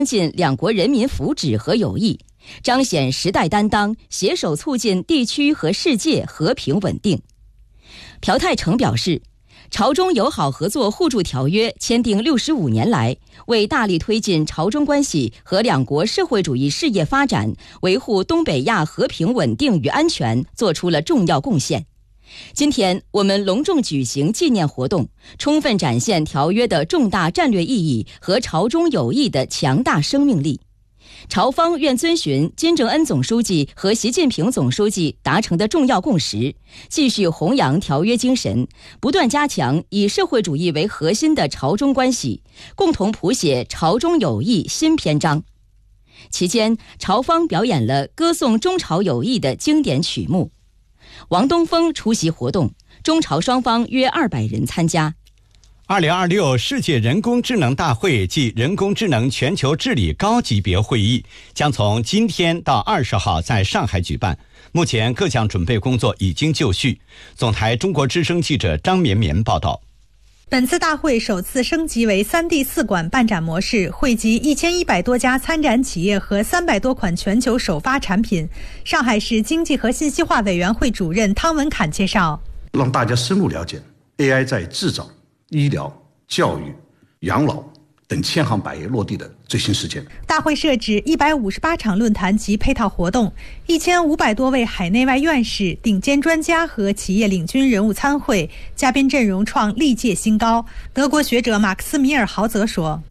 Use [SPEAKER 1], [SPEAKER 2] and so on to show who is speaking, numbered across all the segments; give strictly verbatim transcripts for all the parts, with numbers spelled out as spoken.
[SPEAKER 1] 进两国人民福祉和友谊，彰显时代担当，携手促进地区和世界和平稳定。朴泰成表示，朝中友好合作互助条约签订六十五年来，为大力推进朝中关系和两国社会主义事业发展，维护东北亚和平稳定与安全做出了重要贡献。今天我们隆重举行纪念活动，充分展现条约的重大战略意义和朝中友谊的强大生命力。朝方愿遵循金正恩总书记和习近平总书记达成的重要共识，继续弘扬条约精神，不断加强以社会主义为核心的朝中关系，共同谱写朝中友谊新篇章。期间，朝方表演了歌颂中朝友谊的经典曲目。王东峰出席活动，中朝双方约二百人参加。
[SPEAKER 2] 二零二六世界人工智能大会暨人工智能全球治理高级别会议将从今天到二十号在上海举办，目前各项准备工作已经就绪。总台中国之声记者张绵绵报道。
[SPEAKER 3] 本次大会首次升级为 三 D 四馆办展模式，汇集一千一百多家参展企业和三百多款全球首发产品。上海市经济和信息化委员会主任汤文侃介绍，
[SPEAKER 4] 让大家深入了解 A I 在制造、医疗、教育、养老等千行百业落地的最新实践。
[SPEAKER 3] 大会设置一百五十八场论坛及配套活动，一千五百多位海内外院士、顶尖专家和企业领军人物参会，嘉宾阵容创历届新高。德国学者马克思米尔豪泽说，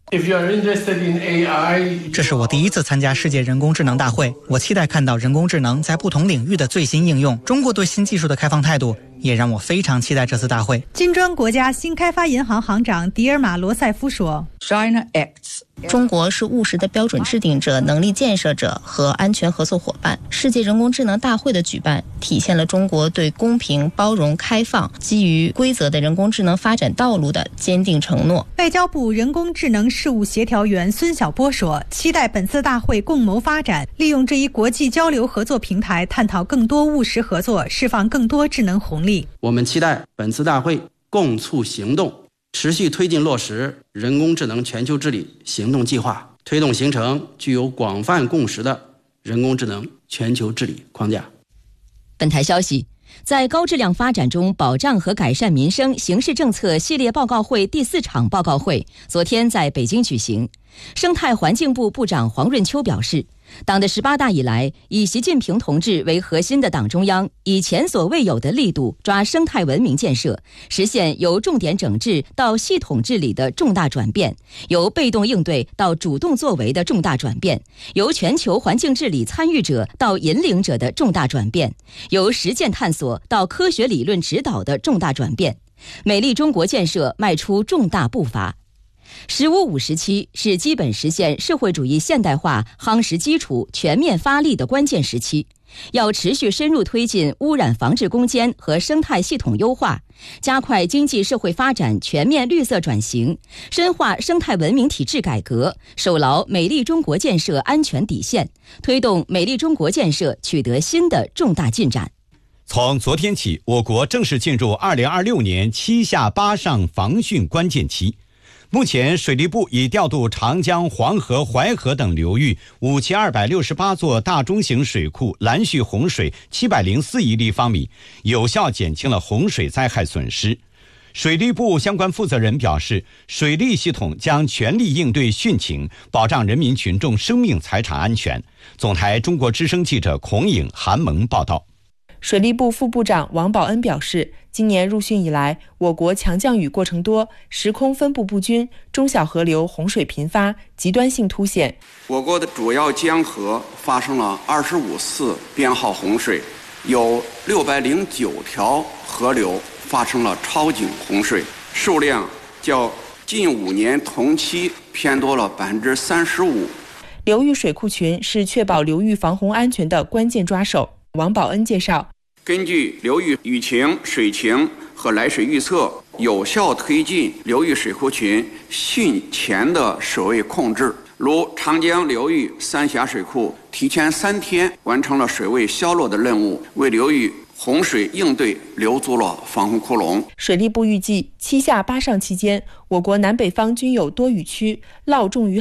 [SPEAKER 5] 这是我第一次参加世界人工智能大会，我期待看到人工智能在不同领域的最新应用。中国对新技术的开放态度也让我非常期待这次大会。
[SPEAKER 3] 金砖国家新开发银行行长迪尔马罗塞夫说，
[SPEAKER 6] 中国是务实的标准制定者、能力建设者和安全合作伙伴。世界人工智能大会的举办，体现了中国对公平、包容、开放、基于规则的人工智能发展道路的坚定承诺。
[SPEAKER 3] 外交部人工智能事务协调员孙晓波说，期待本次大会共谋发展，利用这一国际交流合作平台，探讨更多务实合作，释放更多智能红利。
[SPEAKER 7] 我们期待本次大会共促行动，持续推进落实人工智能全球治理行动计划，推动形成具有广泛共识的人工智能全球治理框架。
[SPEAKER 1] 本台消息，在高质量发展中保障和改善民生形势政策系列报告会第四场报告会昨天在北京举行。生态环境部部长黄润秋表示，党的十八大以来，以习近平同志为核心的党中央以前所未有的力度抓生态文明建设，实现由重点整治到系统治理的重大转变，由被动应对到主动作为的重大转变，由全球环境治理参与者到引领者的重大转变，由实践探索到科学理论指导的重大转变。美丽中国建设迈出重大步伐。十五五时期是基本实现社会主义现代化夯实基础、全面发力的关键时期，要持续深入推进污染防治攻坚和生态系统优化，加快经济社会发展全面绿色转型，深化生态文明体制改革，守牢美丽中国建设安全底线，推动美丽中国建设取得新的重大进展。
[SPEAKER 2] 从昨天起，我国正式进入二零二六年七下八上防汛关键期。目前，水利部已调度长江、黄河、淮河等流域五千二百六十八座大中型水库拦蓄洪水七百零四亿立方米，有效减轻了洪水灾害损失。水利部相关负责人表示，水利系统将全力应对汛情，保障人民群众生命财产安全。总台中国之声记者孔颖、韩萌报道。
[SPEAKER 8] 水利部副部长王宝恩表示，今年入汛以来，我国强降雨过程多，时空分布不均，中小河流洪水频发，极端性凸显。
[SPEAKER 9] 我国的主要江河发生了二十五次编号洪水，有六百零九条河流发生了超警洪水，数量较近五年同期偏多了百分之三十五。
[SPEAKER 8] 流域水库群是确保流域防洪安全的关键抓手。王宝恩介绍，
[SPEAKER 9] 根据流域雨情、水情和来水预测，有效推进流域水库群汛前的水位控制。如长江流域三峡水库提前三天完成了水位消落的任务，为流域洪水应对留足了防洪窟窿。
[SPEAKER 8] 水利部预计，七下八上期间，我国南北方均有多雨区，涝重于旱，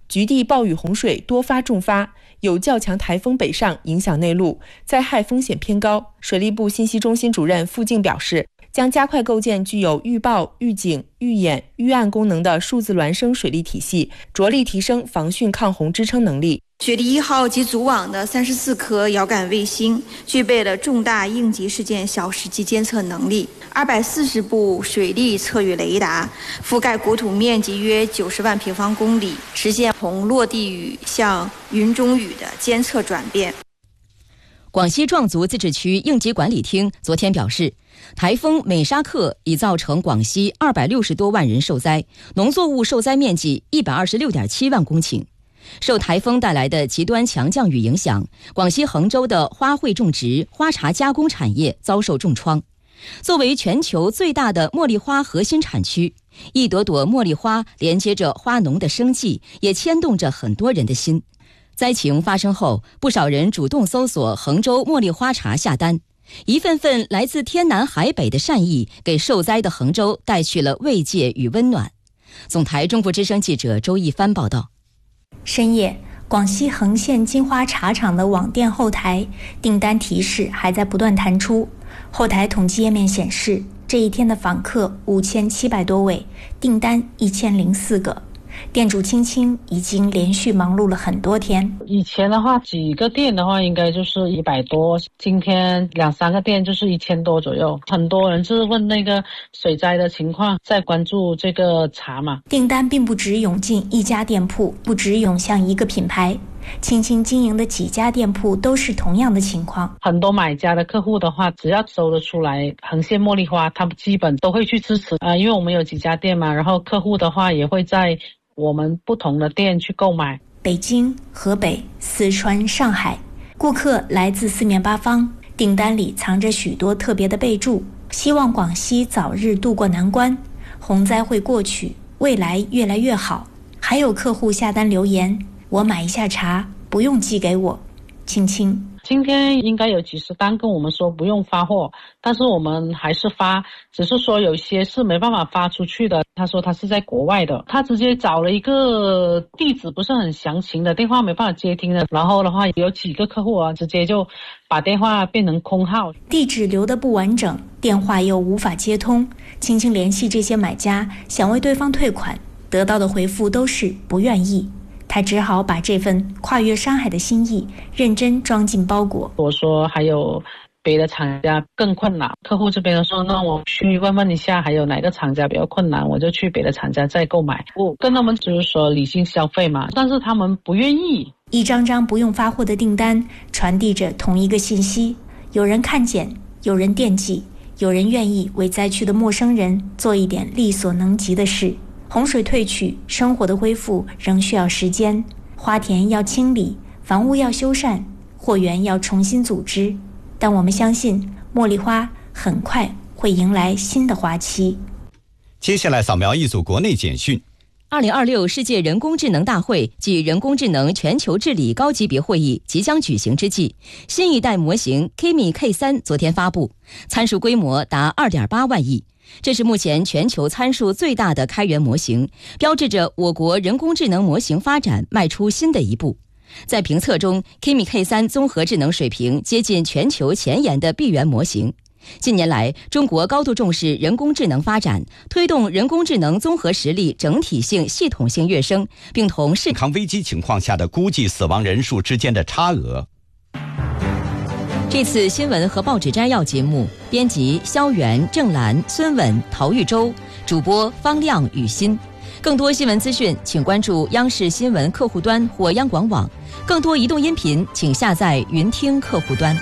[SPEAKER 8] 局地暴雨洪水多发重发，有较强台风北上影响内陆，灾害风险偏高。水利部信息中心主任付静表示，将加快构建具有预报、预警、预演、预案功能的数字孪生水利体系，着力提升防汛抗洪支撑能力。
[SPEAKER 10] 雪梨一号及组网的三十四颗遥感卫星具备了重大应急事件小时级监测能力，二百四十部水利测雨雷达覆盖国土面积约九十万平方公里，实现从落地雨向云中雨的监测转变。
[SPEAKER 1] 广西壮族自治区应急管理厅昨天表示，台风美沙克已造成广西二百六十多万人受灾，农作物受灾面积一百二十六点七万公顷。受台风带来的极端强降雨影响，广西衡州的花卉种植、花茶加工产业遭受重创。作为全球最大的茉莉花核心产区，一朵朵茉莉花连接着花农的生计，也牵动着很多人的心。灾情发生后，不少人主动搜索衡州茉莉花茶下单，一份份来自天南海北的善意，给受灾的衡州带去了慰藉与温暖。总台中国之声记者周一帆报道。
[SPEAKER 11] 深夜，广西衡县金花茶厂的网店后台订单提示还在不断弹出。后台统计页面显示，这一天的访客五千七百多位，订单一千零四个。店主青青已经连续忙碌了很多天。
[SPEAKER 12] 以前的话，几个店的话应该就是一百多，今天两三个店就是一千多左右。很多人是问那个水灾的情况，在关注这个茶嘛。
[SPEAKER 11] 订单并不只涌进一家店铺，不只涌向一个品牌。青青经营的几家店铺都是同样的情况。
[SPEAKER 12] 很多买家的客户的话，只要搜得出来衡县茉莉花，他们基本都会去支持啊、呃，因为我们有几家店嘛，然后客户的话也会在我们不同的店去购买。
[SPEAKER 11] 北京、河北、四川、上海，顾客来自四面八方，订单里藏着许多特别的备注，希望广西早日渡过难关，洪灾会过去，未来越来越好。还有客户下单留言，我买一下茶，不用寄给我。青青
[SPEAKER 12] 今天应该有几十单跟我们说不用发货，但是我们还是发，只是说有些是没办法发出去的。他说他是在国外的，他直接找了一个地址不是很详情的，电话没办法接听的，然后的话有几个客户啊，直接就把电话变成空号，
[SPEAKER 11] 地址留得不完整，电话又无法接通。青青联系这些买家，想为对方退款，得到的回复都是不愿意。他只好把这份跨越山海的心意认真装进包裹。
[SPEAKER 12] 我说还有别的厂家更困难，客户这边说那我去问问一下还有哪个厂家比较困难，我就去别的厂家再购买。我跟他们就是说理性消费嘛，但是他们不愿意。
[SPEAKER 11] 一张张不用发货的订单传递着同一个信息，有人看见，有人惦记，有人愿意为灾区的陌生人做一点力所能及的事。洪水退去，生活的恢复仍需要时间，花田要清理，房屋要修缮，货源要重新组织，但我们相信茉莉花很快会迎来新的花期。
[SPEAKER 2] 接下来扫描一组国内简讯。
[SPEAKER 1] 二零二六世界人工智能大会暨人工智能全球治理高级别会议即将举行之际，新一代模型 Kimi K 三 昨天发布，参数规模达 二点八万亿。这是目前全球参数最大的开源模型，标志着我国人工智能模型发展迈出新的一步。在评测中 Kimi K 三 综合智能水平接近全球前沿的闭源模型。近年来，中国高度重视人工智能发展，推动人工智能综合实力整体性、系统性跃升，并同健
[SPEAKER 2] 康危机情况下的估计死亡人数之间的差额。
[SPEAKER 1] 这次新闻和报纸摘要节目，编辑肖元、郑兰、孙稳、陶玉洲，主播方亮、雨欣。更多新闻资讯，请关注央视新闻客户端或央广网。更多移动音频，请下载云听客户端。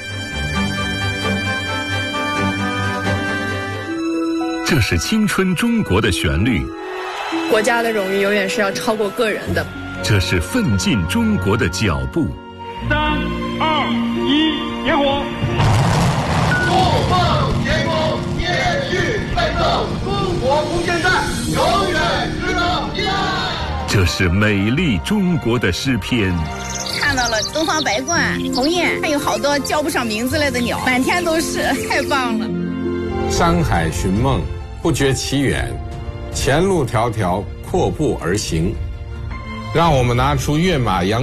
[SPEAKER 13] 这是青春中国的旋律，
[SPEAKER 14] 国家的荣誉永远是要超过个人的。
[SPEAKER 13] 这是奋进中国的脚步。
[SPEAKER 15] 三二一，点火！
[SPEAKER 16] 不放前功，延续奋斗，中国空间站永远值得依赖。
[SPEAKER 13] 这是美丽中国的诗篇。
[SPEAKER 17] 看到了东方白鹳、鸿雁，还有好多叫不上名字来的鸟，满天都是，太棒了。
[SPEAKER 18] 山海寻梦，不觉其远，前路迢迢，阔步而行。 让我们拿出跃马扬